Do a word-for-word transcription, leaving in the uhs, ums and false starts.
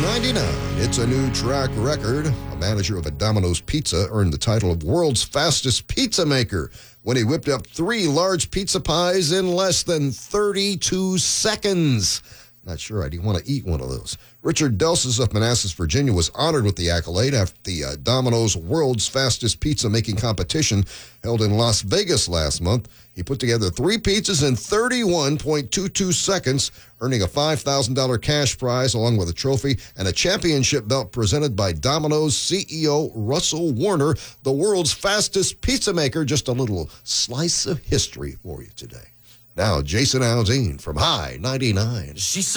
ninety-nine. It's a new track record. A manager of a Domino's Pizza earned the title of world's fastest pizza maker when he whipped up three large pizza pies in less than thirty-two seconds. Not sure I'd want to eat one of those. Richard Delsis of Manassas, Virginia, was honored with the accolade after the uh, Domino's World's Fastest Pizza Making Competition held in Las Vegas last month. He put together three pizzas in thirty-one point two two seconds, earning a five thousand dollars cash prize along with a trophy and a championship belt presented by Domino's C E O Russell Warner, the world's fastest pizza maker. Just a little slice of history for you today. Now, Jason Aldean from High ninety-nine. She